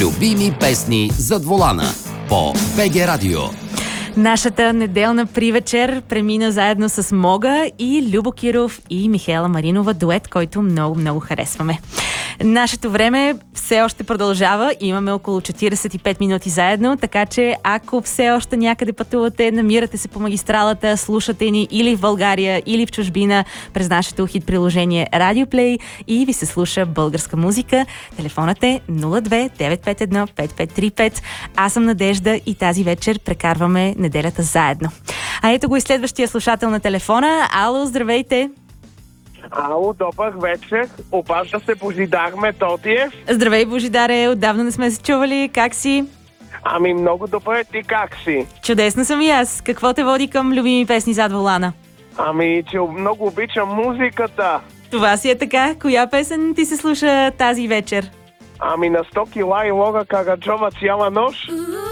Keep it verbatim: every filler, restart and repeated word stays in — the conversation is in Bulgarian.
Любими песни зад волана по БГ Радио. Нашата неделна привечер премина заедно с Мога и Любо Киров и Михаела Маринова, дует, който много-много харесваме. Нашето време все още продължава. Имаме около четиридесет и пет минути заедно, така че ако все още някъде пътувате, намирате се по магистралата, слушате ни или в България, или в чужбина през нашето хит приложение Radio Play и ви се слуша българска музика, телефонът е нула две девет пет едно пет пет три пет. Аз съм Надежда и тази вечер прекарваме неделята заедно. А ето го и следващия слушател на телефона. Ало, здравейте! Ало, добър вечер. Обажда се Божидар Методиев. Здравей, Божидаре, отдавна не сме се чували. Как си? Ами много добре, ти как си? Чудесно съм и аз. Какво те води към любими песни зад волана? Ами, че много обичам музиката. Това си е така. Коя песен ти се слуша тази вечер? Ами на сто кила и Лора Караджова цяла нощ.